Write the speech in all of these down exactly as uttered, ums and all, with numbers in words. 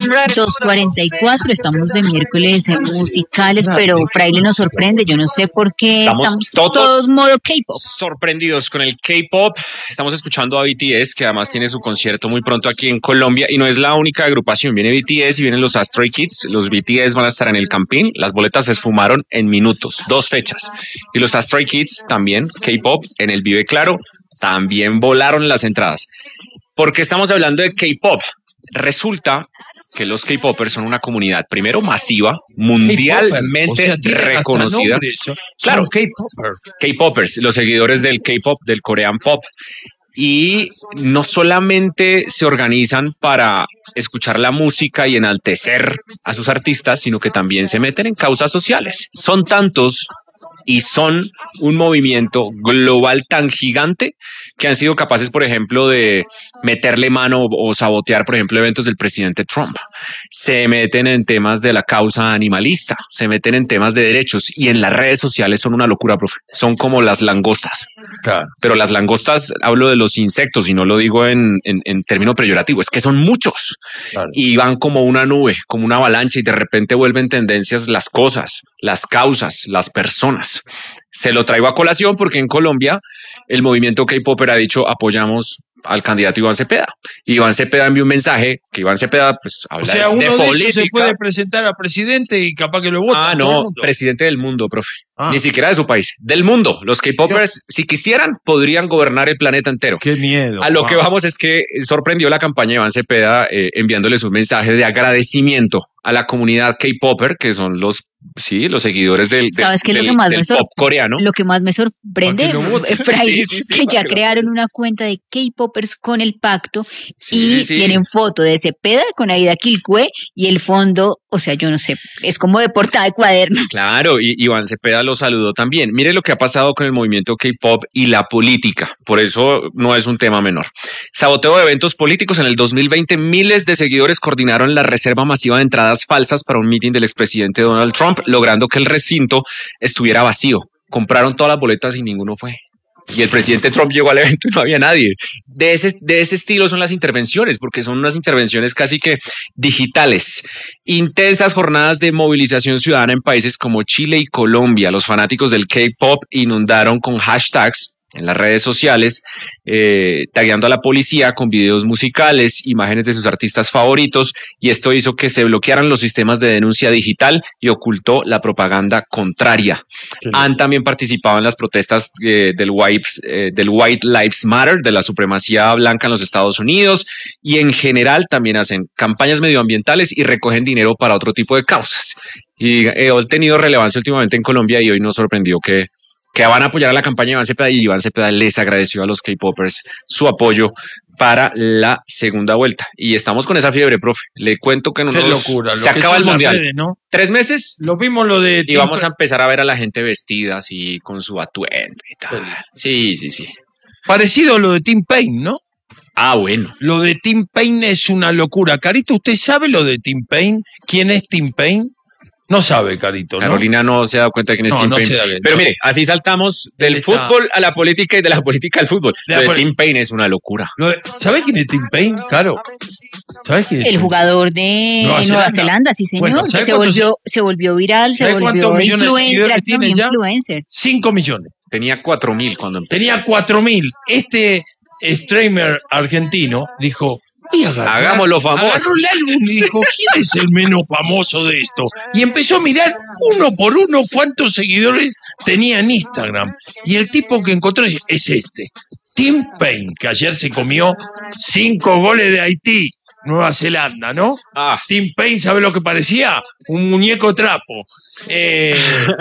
dos cuarenta y cuatro, estamos de miércoles eh, musicales, pero Fraile nos sorprende, yo no sé por qué estamos, estamos todos, todos modo K-pop. Sorprendidos con el K-pop. Estamos escuchando a B T S, que además tiene su concierto muy pronto aquí en Colombia, y no es la única agrupación, viene B T S y vienen los Stray Kids. Los B T S van a estar en el Campín, las boletas se esfumaron en minutos, dos fechas, y los Stray Kids también, K-pop, en el Vive Claro, también volaron las entradas. ¿Por qué estamos hablando de K-pop? Resulta que los K-popers son una comunidad, primero, masiva, mundialmente o sea, reconocida. Nombre, claro, K-popers. K-popers, los seguidores del K-pop, del Korean pop. Y no solamente se organizan para escuchar la música y enaltecer a sus artistas, sino que también se meten en causas sociales. Son tantos y son un movimiento global tan gigante que han sido capaces, por ejemplo, de meterle mano o sabotear, por ejemplo, eventos del presidente Trump. Se meten en temas de la causa animalista, se meten en temas de derechos, y en las redes sociales son una locura, profe. Son como las langostas. Claro. Pero las langostas, hablo de los insectos y no lo digo en, en, en término peyorativo, es que son muchos. Claro. Y van como una nube, como una avalancha, y de repente vuelven tendencias las cosas, las causas, las personas. Se lo traigo a colación porque en Colombia el movimiento K-Popper ha dicho apoyamos al candidato Iván Cepeda. Y Iván Cepeda envió un mensaje que Iván Cepeda pues habla o sea, de, uno de de política. Esos se puede presentar a presidente y capaz que lo vota. Ah, no, presidente del mundo, profe. Ah. Ni siquiera de su país, del mundo. Los K-Popers, si quisieran, podrían gobernar el planeta entero. Qué miedo. A lo wow. que vamos es que sorprendió la campaña de Iván Cepeda eh, enviándoles un mensaje de agradecimiento a la comunidad K-Popper, que son los sí, los seguidores del, ¿Sabes qué es del, lo que más del me pop coreano. Lo que más me sorprende, Fraile, sí, sí, sí, que ya que crearon una cuenta de K-Popers con el pacto sí, y sí. tienen foto de Cepeda con Aida Quilcue y el fondo, o sea, yo no sé, es como de portada de cuaderno. Claro, y Iván Cepeda lo saludó también. Mire lo que ha pasado con el movimiento K-pop y la política, por eso no es un tema menor. Saboteo de eventos políticos. En el dos mil veinte, miles de seguidores coordinaron la reserva masiva de entradas falsas para un meeting del expresidente Donald Trump, logrando que el recinto estuviera vacío. Compraron todas las boletas y ninguno fue. Y el presidente Trump llegó al evento y no había nadie. De ese, de ese estilo son las intervenciones, porque son unas intervenciones casi que digitales. Intensas jornadas de movilización ciudadana en países como Chile y Colombia. Los fanáticos del K-pop inundaron con hashtags en las redes sociales, eh, tagueando a la policía con videos musicales, imágenes de sus artistas favoritos, y esto hizo que se bloquearan los sistemas de denuncia digital y ocultó la propaganda contraria. Han también participado en las protestas eh, del, White, eh, del White Lives Matter, de la supremacía blanca en los Estados Unidos, y en general también hacen campañas medioambientales y recogen dinero para otro tipo de causas. Y eh, han tenido relevancia últimamente en Colombia, y hoy nos sorprendió que que van a apoyar a la campaña de Iván Cepeda, y Iván Cepeda les agradeció a los K-Popers su apoyo para la segunda vuelta. Y estamos con esa fiebre, profe. Le cuento que en unos... Qué locura. Se acaba el Mundial. Redes, ¿no? Tres meses. Lo mismo lo de... Y vamos a empezar a ver a la gente vestida así, con su atuendo y tal. Sí, sí, sí. Parecido a lo de Tim Payne, ¿no? Ah, bueno. Lo de Tim Payne es una locura. Carito, ¿usted sabe lo de Tim Payne? ¿Quién es Tim Payne? No sabe, Carito, ¿no? Carolina no se ha dado cuenta de quién es no, Tim no Payne. Bien, Pero no. mire, así saltamos del Él fútbol está... a la política y de la política al fútbol. De Lo de pol... Tim Payne es una locura. De... ¿Sabe quién es Tim Payne? Claro. ¿Sabes quién es? El jugador de Nueva, Nueva Zelanda? Zelanda, sí, señor. Bueno, se, volvió, se volvió viral, se volvió influencer. Tiene influencer. Cinco millones. Tenía cuatro mil cuando empezó. Tenía cuatro mil. Este streamer argentino dijo... Hagámoslo famoso. Agarró el álbum y dijo, ¿quién es el menos famoso de esto? Y empezó a mirar uno por uno cuántos seguidores tenía en Instagram. Y el tipo que encontró es este, Tim Payne, que ayer se comió cinco goles de Haití, Nueva Zelanda, ¿no? Ah. Tim Payne, ¿sabe lo que parecía? Un muñeco trapo. Eh,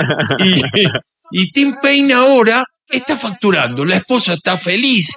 y, y Tim Payne ahora está facturando. La esposa está feliz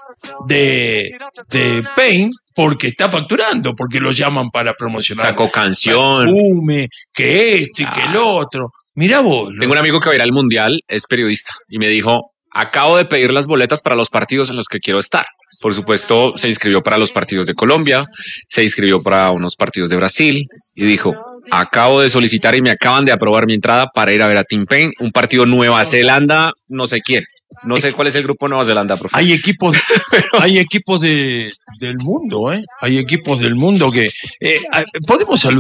de, de Payne porque está facturando, porque lo llaman para promocionar. Sacó canción. Perfume, que esto y ah. que el otro. Mirá vos. Tengo un amigo que va a ir al Mundial, es periodista, y me dijo, acabo de pedir las boletas para los partidos en los que quiero estar. Por supuesto, se inscribió para los partidos de Colombia, se inscribió para unos partidos de Brasil, y dijo, acabo de solicitar y me acaban de aprobar mi entrada para ir a ver a Tim Payne, un partido Nueva Zelanda, no sé quién. No sé cuál es el grupo Nueva Zelanda, profe. Hay equipos, hay equipos de, del mundo, ¿eh? Hay equipos del mundo que... Eh, ¿podemos saludar?